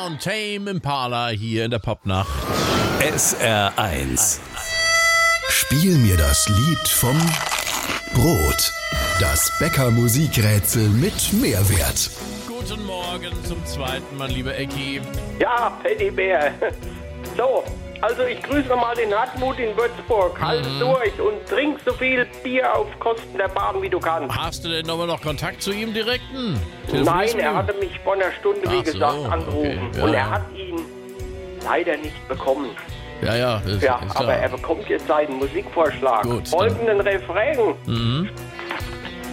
und Tame Impala hier in der Popnacht. SR1. Spiel mir das Lied vom Brot. Das Bäcker-Musikrätsel mit Mehrwert. Guten Morgen zum zweiten Mal, lieber Ecki. Ja, Teddybär. So, also ich grüße nochmal den Hartmut in Würzburg. Halt durch und trink so viel Bier auf Kosten der Bahn, wie du kannst. Hast du denn nochmal noch Kontakt zu ihm direkten? Nein, er hatte mich vor einer Stunde, wie gesagt, angerufen. Okay, ja. Und er hat ihn leider nicht bekommen. Ja, ist Ja, klar. aber er bekommt jetzt seinen Musikvorschlag. Gut, Folgenden Refrain.